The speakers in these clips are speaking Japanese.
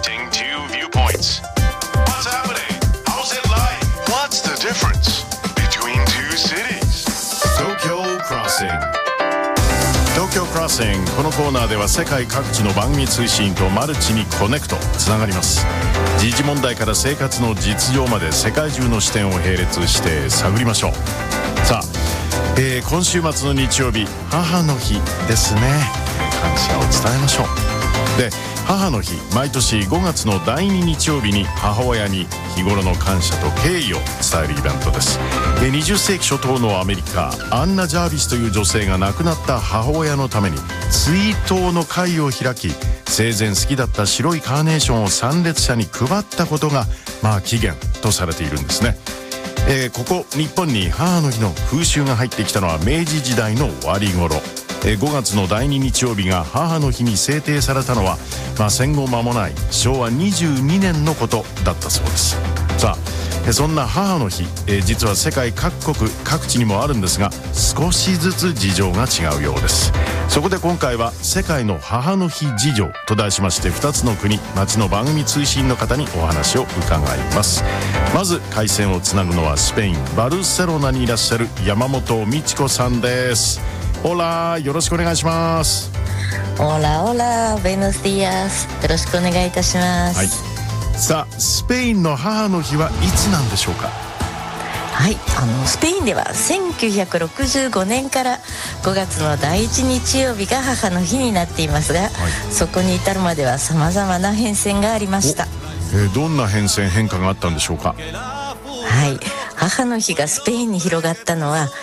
Connecting two viewpoints. What's happening? How's it like? What's the difference between two cities? Tokyo Crossing. Tokyo Crossing このコーナーでは世界各地の番組通信とマルチにコネクトつながります。時事問題から生活の実情まで世界中の視点を並列して探りましょう。さあ、今週末の日曜日母の日ですね。感謝を伝えましょう。で、母の日毎年5月の第2日曜日に母親に日頃の感謝と敬意を伝えるイベントです。20世紀初頭のアメリカ、アンナ・ジャービスという女性が亡くなった母親のために追悼の会を開き、生前好きだった白いカーネーションを参列者に配ったことが起源とされているんですね。ここ日本に母の日の風習が入ってきたのは明治時代の終わり頃。5月の第2日曜日が母の日に制定されたのは、戦後間もない昭和22年のことだったそうです。さあ、そんな母の日、実は世界各国各地にもあるんですが、少しずつ事情が違うようです。そこで今回は世界の母の日事情と題しまして、2つの国町の番組通信の方にお話を伺います。まず回線をつなぐのはスペインバルセロナにいらっしゃる山本美智子さんです。オラ、よろしくお願いします。 オラオラ、ベノスディアス、よろしくお願いいたします。 はい、さあ、スペインの母の日はいつなんでしょうか。 はい、スペインでは1965年から5月の第1日曜日が母の日になっていますが、そこに至るまでは様々な変遷がありました。 どんな変化があったんでしょうか。 はい、母の日がスペインに広がったのは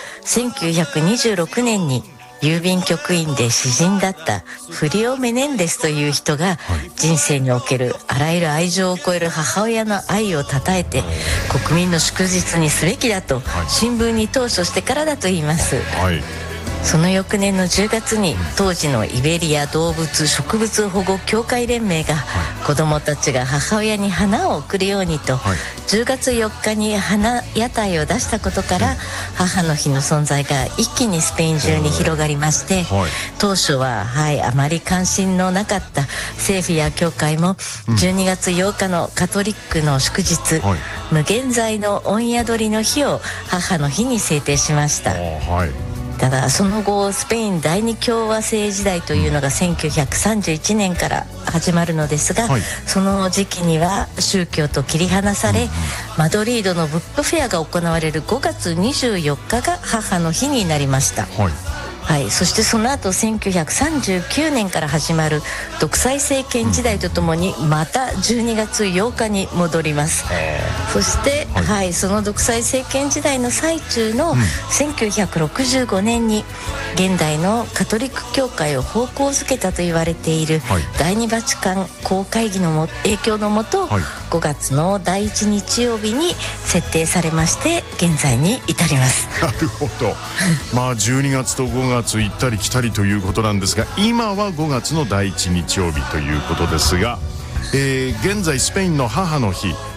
1926年に郵便局員で詩人だったフリオ・メネンデスという人が、人生におけるあらゆる愛情を超える母親の愛をたたえて国民の祝日にすべきだと新聞に投書してからだと言います。その翌年の10月に当時のイベリア動物植物保護協会連盟が、子どもたちが母親に花を贈るようにと、10月4日に花屋台を出したことから、母の日の存在が一気にスペイン中に広がりまして、当初は、あまり関心のなかった政府や教会も12月8日のカトリックの祝日、無限罪の御宿りの日を母の日に制定しました。ただその後スペイン第二共和制時代というのが1931年から始まるのですが、その時期には宗教と切り離され、マドリードのブックフェアが行われる5月24日が母の日になりました。そしてその後1939年から始まる独裁政権時代とともにまた12月8日に戻ります。そして、その独裁政権時代の最中の1965年に現代のカトリック教会を方向づけたと言われている第二バチカン公会議の影響のもと、5月の第1日曜日に設定されまして現在に至ります。 なるほど。12月と5月行ったり来たりということなんですが、今は5月の第1日曜日ということですが、現在スペインの母の日、